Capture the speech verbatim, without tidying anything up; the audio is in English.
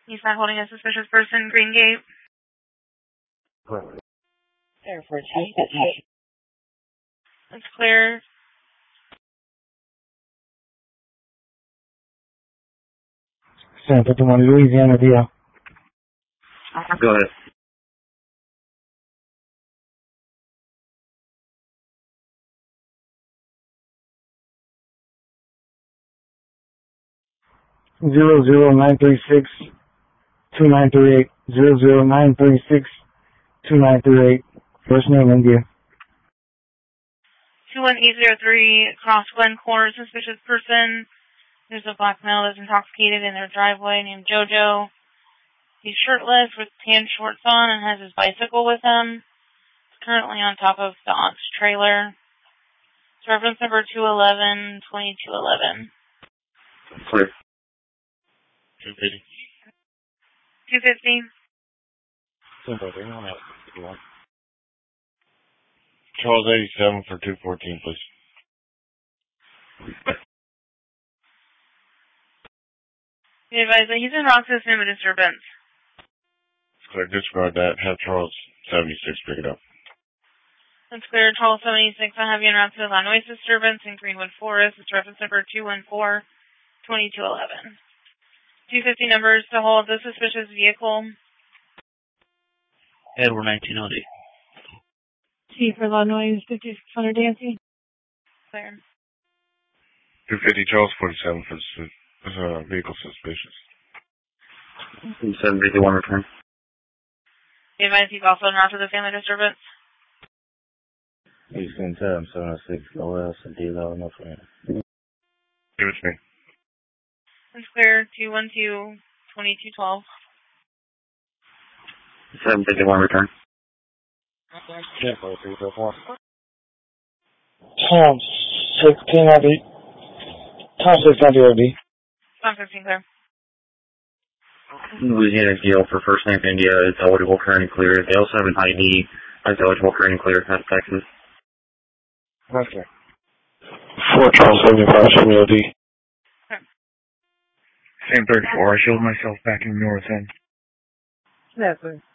He's not holding a suspicious person, Green Gate. Correct. Air Force One. It's clear. San Francisco, Louisiana, D L. Go ahead. Zero zero nine three six two nine three eight. Zero zero nine three six two nine three eight. First name India. two one eight zero three, across Glencore, suspicious person. There's a black male that's intoxicated in their driveway named Jojo. He's shirtless with tan shorts on and has his bicycle with him. He's currently on top of the Ox trailer. It's reference number two eleven twenty-two eleven. Clear. two fifty. two fifty. Charles eighty-seven for two fourteen, please. Be advised that he's in Roxas in a disturbance. It's clear. Disregard that. Have Charles seventy-six pick it up. That's clear. Charles seventy-six, I have you en route to the loud noise disturbance in Greenwood Forest. It's reference number two one four twenty-two eleven. two fifty numbers to hold the suspicious vehicle. Edward nineteen oh D. T for loud noise, fifty-six hundred Dancy. Clear. two fifty Charles forty-seven for the uh, vehicle suspicious. seven fifty-one return. Be advised he's also en route to the family disturbance. Eastern time, seven oh six, O L, Sandilo, no friend. Give it to me. It's clear. two one two twenty-two twelve. seven fifty-one return. Tom sixteen ninety. Tom sixteen ninety. Tom fifteen clear. Louisiana D L for first name India is eligible, current and clear. They also have an I D that's eligible, current and clear. That's Texas. Okay. four Charles seventy-five, seven O D. Same thirty-four. I showed myself back in North End. That's it.